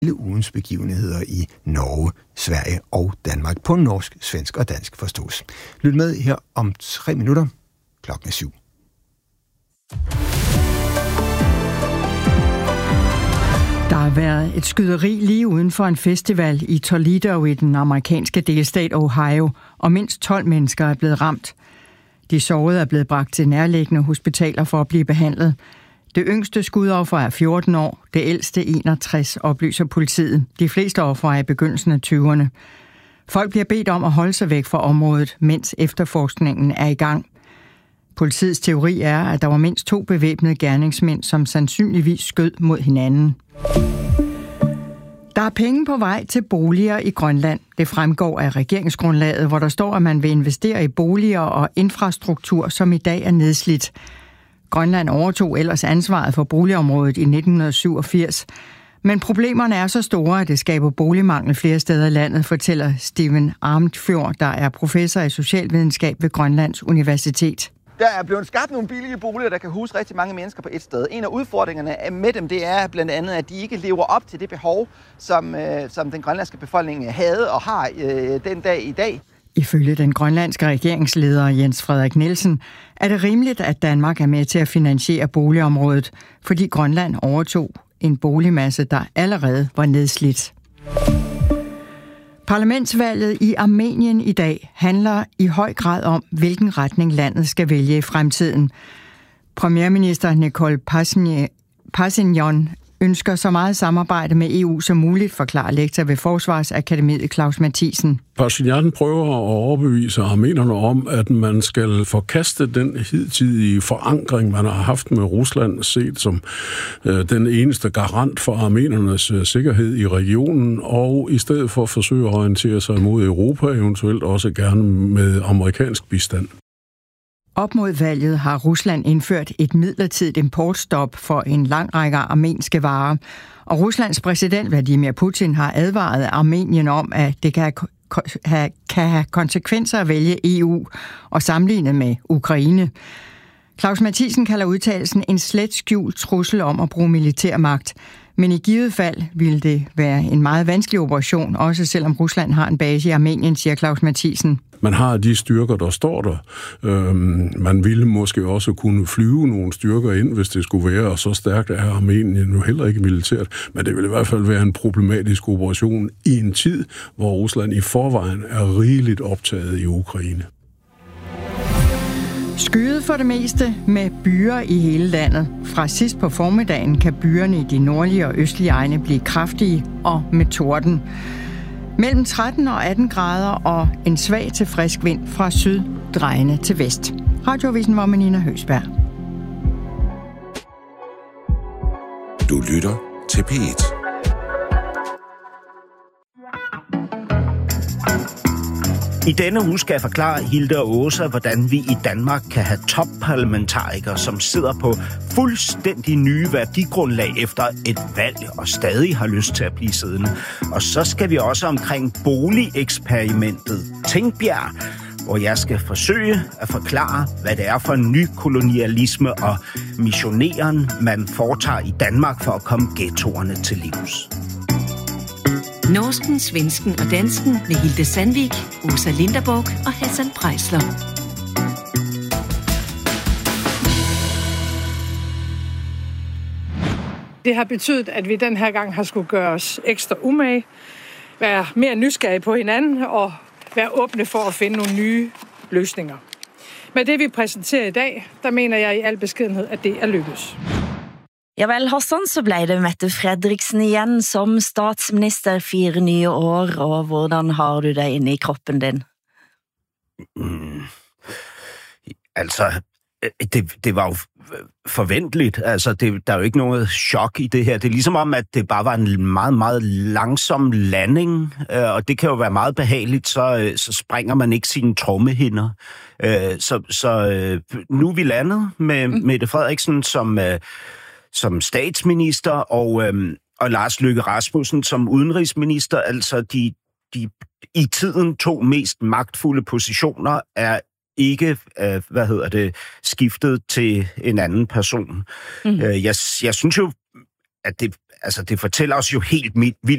ugens begivenheder i Norge, Sverige og Danmark på norsk, svensk og dansk forstås. Lyt med her om 3 minutter. Klokken er 7. Der har været et skyderi lige uden for en festival i Toledo i den amerikanske delstat Ohio, og mindst 12 mennesker er blevet ramt. De sårede er blevet bragt til nærliggende hospitaler for at blive behandlet. Det yngste skudoffer er 14 år, det ældste 61, oplyser politiet. De fleste ofre er i begyndelsen af 20'erne. Folk bliver bedt om at holde sig væk fra området, mens efterforskningen er i gang. Politiets teori er, at der var mindst 2 bevæbnede gerningsmænd, som sandsynligvis skød mod hinanden. Der er penge på vej til boliger i Grønland. Det fremgår af regeringsgrundlaget, hvor der står, at man vil investere i boliger og infrastruktur, som i dag er nedslidt. Grønland overtog ellers ansvaret for boligområdet i 1987. Men problemerne er så store, at det skaber boligmangel flere steder i landet, fortæller Steven Armtfjord, der er professor i socialvidenskab ved Grønlands Universitet. Der er blevet skabt nogle billige boliger, der kan huse rigtig mange mennesker på et sted. En af udfordringerne med dem, det er blandt andet, at de ikke lever op til det behov, som den grønlandske befolkning havde og har den dag i dag. Ifølge den grønlandske regeringsleder Jens Frederik Nielsen er det rimeligt, at Danmark er med til at finansiere boligområdet, fordi Grønland overtog en boligmasse, der allerede var nedslidt. Parlamentsvalget i Armenien i dag handler i høj grad om, hvilken retning landet skal vælge i fremtiden. Premierminister Nikol Pashinyan ønsker så meget samarbejde med EU som muligt, forklarer lektor ved Forsvarsakademiet Claus Mathisen. Pashinyan prøver at overbevise armenerne om, at man skal forkaste den hidtidige forankring, man har haft med Rusland, set som den eneste garant for armenernes sikkerhed i regionen, og i stedet for forsøge at orientere sig mod Europa, eventuelt også gerne med amerikansk bistand. Op mod valget har Rusland indført et midlertidigt importstop for en lang række armenske varer, og Ruslands præsident Vladimir Putin har advaret Armenien om, at det kan have konsekvenser at vælge EU og sammenligne med Ukraine. Claus Mathisen kalder udtalelsen en slet skjult trussel om at bruge militærmagt, men i givet fald ville det være en meget vanskelig operation, også selvom Rusland har en base i Armenien, siger Claus Mathisen. Man har de styrker, der står der. Man ville måske også kunne flyve nogle styrker ind, hvis det skulle være, og så stærkt er Armenien nu heller ikke militært. Men det vil i hvert fald være en problematisk operation i en tid, hvor Rusland i forvejen er rigeligt optaget i Ukraine. Skyet for det meste med byer i hele landet. Fra sidst på formiddagen kan byerne i de nordlige og østlige egne blive kraftige og med torden. Mellem 13 og 18 grader og en svag til frisk vind fra syd drejende til vest. Radioavisen var med Nina Høgsberg. Du lytter til P1. I denne uge skal jeg forklare Hilde og Åsa, hvordan vi i Danmark kan have topparlamentarikere, som sidder på fuldstændig nye værdigrundlag efter et valg og stadig har lyst til at blive siddende. Og så skal vi også omkring boligeksperimentet Tingbjerg, hvor jeg skal forsøge at forklare, hvad det er for en ny kolonialisme og missioneren, man foretager i Danmark for at komme ghettoerne til livs. Norsken, svensken og dansken med Hilde Sandvik, Åsa Linderborg og Hassan Preisler. Det har betydet, at vi den her gang har skulle gøre os ekstra umage, være mere nysgerrige på hinanden og være åbne for at finde nogle nye løsninger. Med det, vi præsenterer i dag, der mener jeg i al beskedenhed, at det er lykkedes. Ja vel, Hassan, så ble det Mette Frederiksen igjen som statsminister 4 nye år, og hvordan har du det inde i kroppen din? Altså, det var jo forventeligt. Altså, der er jo ikke noget chok i det her. Det er ligesom om, at det bare var en meget, meget langsom landing, og det kan jo være meget behageligt, så springer man ikke sine trommehinder. Så nu er vi landet med Mette Frederiksen som statsminister, og Lars Løkke Rasmussen som udenrigsminister. Altså, de i tiden 2 mest magtfulde positioner er ikke, skiftet til en anden person. Jeg synes jo, at det fortæller os jo helt vildt